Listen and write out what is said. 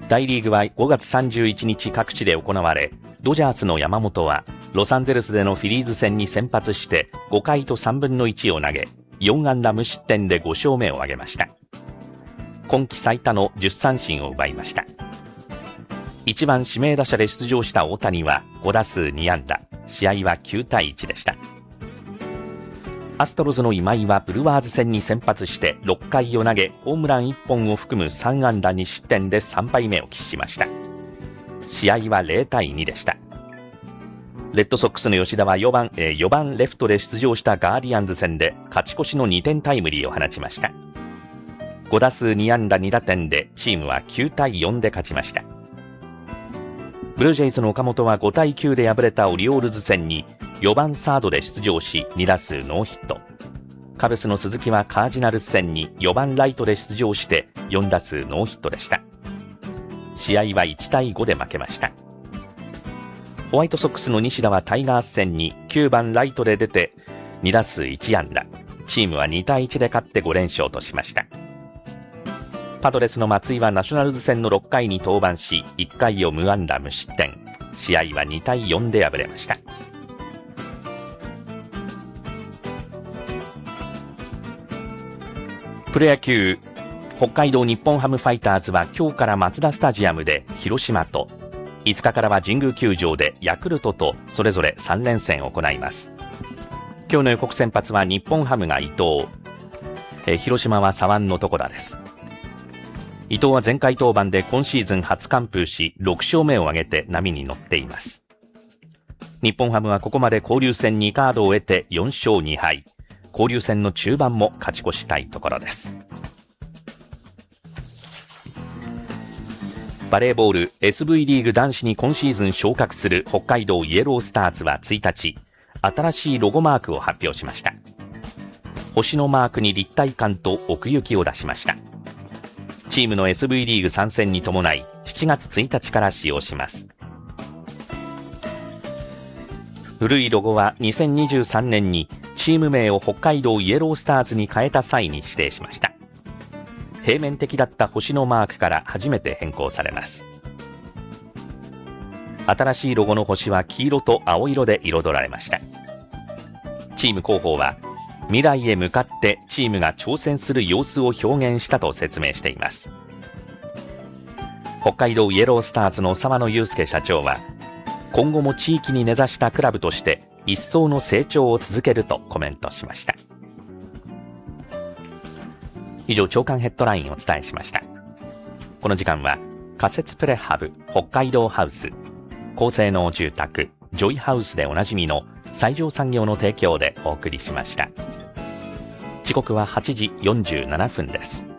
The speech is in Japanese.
大リーグは5月31日各地で行われ、ドジャースの山本はロサンゼルスでのフィリーズ戦に先発して5回と3分の1を投げ、4安打無失点で5勝目を挙げました。今季最多の10三振を奪いました。1番指名打者で出場した大谷は5打数2安打、試合は9対1でした。アストロズの今井はブルワーズ戦に先発して6回を投げ、ホームラン1本を含む3安打2失点で3敗目を喫しました。試合は0対2でした。レッドソックスの吉田は4番レフトで出場したガーディアンズ戦で勝ち越しの2点タイムリーを放ちました。5打数2安打2打点でチームは9対4で勝ちました。ブルージェイズの岡本は5対9で敗れたオリオールズ戦に4番サードで出場し2打数ノーヒット。カブスの鈴木はカージナルス戦に4番ライトで出場して4打数ノーヒットでした。試合は1対5で負けました。ホワイトソックスの西田はタイガース戦に9番ライトで出て2打数1安打。チームは2対1で勝って5連勝としました。パドレスの松井はナショナルズ戦の6回に登板し1回を無安打無失点。試合は2対4で敗れました。プロ野球、北海道日本ハムファイターズは今日からマツダスタジアムで広島と、5日からは神宮球場でヤクルトとそれぞれ3連戦を行います。今日の予告先発は日本ハムが伊藤、広島は左腕の床田です。伊藤は前回登板で今シーズン初完封し6勝目を挙げて波に乗っています。日本ハムはここまで交流戦2カードを得て4勝2敗。交流戦の中盤も勝ち越したいところです。バレーボール SV リーグ男子に今シーズン昇格する北海道イエロースターズは1日、新しいロゴマークを発表しました。星のマークに立体感と奥行きを出しました。チームの SV リーグ参戦に伴い7月1日から使用します。古いロゴは2023年にチーム名を北海道イエロースターズに変えた際に指定しました。平面的だった星のマークから初めて変更されます。新しいロゴの星は黄色と青色で彩られました。チーム広報は未来へ向かってチームが挑戦する様子を表現したと説明しています。北海道イエロースターズの沢野祐介社長は、今後も地域に根ざしたクラブとして一層の成長を続けるとコメントしました。以上、朝刊ヘッドラインをお伝えしました。この時間は仮設プレハブ北海道ハウス、高性能住宅ジョイハウスでおなじみの西条産業の提供でお送りしました。時刻は8時47分です。